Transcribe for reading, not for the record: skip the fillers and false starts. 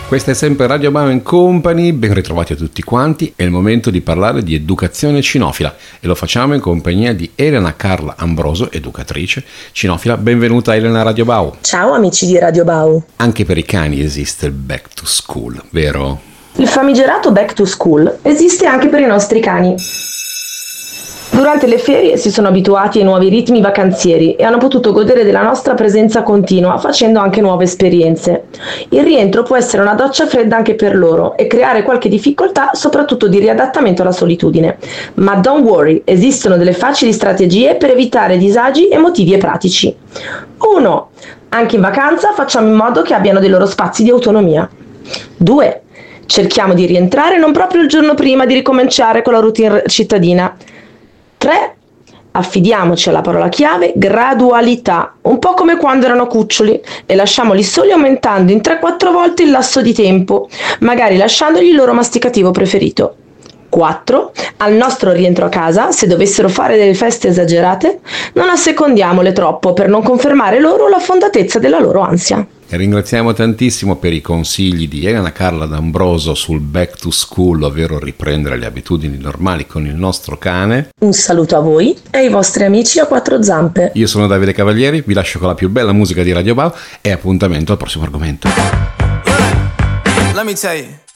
Questa è sempre Radio Bau Company, ben ritrovati a tutti quanti. È il momento di parlare di educazione cinofila e lo facciamo in compagnia di Elena Carla Ambroso, educatrice cinofila. Benvenuta Elena a Radio Bau. Ciao amici di Radio Bau. Anche per i cani esiste il back to school, vero? Il famigerato back to school esiste anche per i nostri cani. Durante le ferie si sono abituati ai nuovi ritmi vacanzieri e hanno potuto godere della nostra presenza continua, facendo anche nuove esperienze. Il rientro può essere una doccia fredda anche per loro e creare qualche difficoltà, soprattutto di riadattamento alla solitudine. Ma don't worry, esistono delle facili strategie per evitare disagi emotivi e pratici. 1. Anche in vacanza facciamo in modo che abbiano dei loro spazi di autonomia. 2. Cerchiamo di rientrare non proprio il giorno prima di ricominciare con la routine cittadina. 3. Affidiamoci alla parola chiave gradualità, un po' come quando erano cuccioli, e lasciamoli soli aumentando in 3-4 volte il lasso di tempo, magari lasciandogli il loro masticativo preferito. 4. Al nostro rientro a casa, se dovessero fare delle feste esagerate, non assecondiamole troppo per non confermare loro la fondatezza della loro ansia. E ringraziamo tantissimo per i consigli di Elena Carla D'Ambroso sul back to school, ovvero riprendere le abitudini normali con il nostro cane. Un saluto a voi e ai vostri amici a quattro zampe. Io sono Davide Cavalieri, vi lascio con la più bella musica di Radio Bau e appuntamento al prossimo argomento. Let me tell you.